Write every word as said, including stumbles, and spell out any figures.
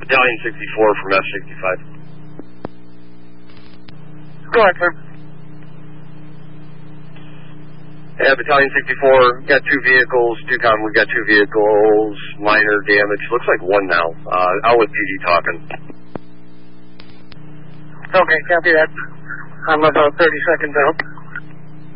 Battalion sixty-four from F sixty-five. Go ahead, sir. Yeah, Battalion sixty-four, got two vehicles, two-com, we've got two vehicles, minor damage, looks like one now. Uh, out with P D talking. Okay, copy that. I'm about thirty seconds out.